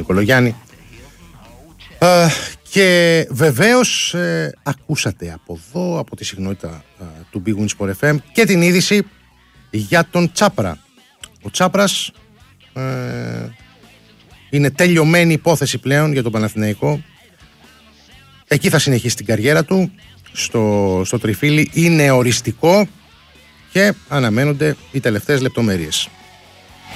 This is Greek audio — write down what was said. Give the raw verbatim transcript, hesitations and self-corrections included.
Νικολογιάννη. Ε, και βεβαίως ε, ακούσατε από εδώ, από τη συχνότητα ε, του Big Win Sport εφ εμ και την είδηση για τον Τσάπρα. Ο Τσάπρας ε, είναι τελειωμένη υπόθεση πλέον για τον Παναθηναϊκό. Εκεί θα συνεχίσει την καριέρα του, στο, στο Τριφύλι. Είναι οριστικό και αναμένονται οι τελευταίες λεπτομέρειες.